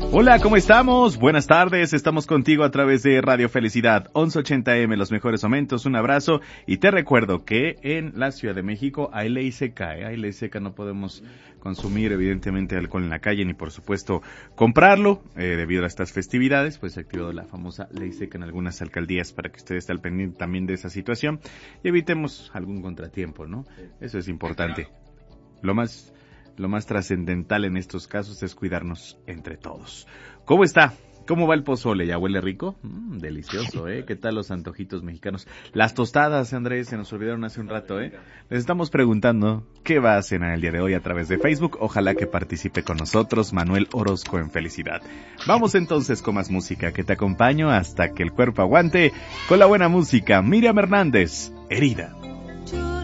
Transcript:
Hola, ¿cómo estamos? Buenas tardes, estamos contigo a través de Radio Felicidad, 1180M, los mejores momentos, un abrazo, y te recuerdo que en la Ciudad de México hay ley seca, hay ley seca, no podemos consumir evidentemente alcohol en la calle, ni por supuesto comprarlo, debido a estas festividades, pues se ha activado la famosa ley seca en algunas alcaldías para que ustedes estén al pendiente también de esa situación, y evitemos algún contratiempo, ¿no? Eso es importante. Lo más trascendental en estos casos es cuidarnos entre todos. ¿Cómo está? ¿Cómo va el pozole? ¿Ya huele rico? Delicioso, ¿eh? ¿Qué tal los antojitos mexicanos? Las tostadas, Andrés, se nos olvidaron hace un rato, ¿eh? Les estamos preguntando qué va a cenar el día de hoy a través de Facebook. Ojalá que participe con nosotros Manuel Orozco en Felicidad. Vamos entonces con más música, que te acompaño hasta que el cuerpo aguante con la buena música. Miriam Hernández, Herida.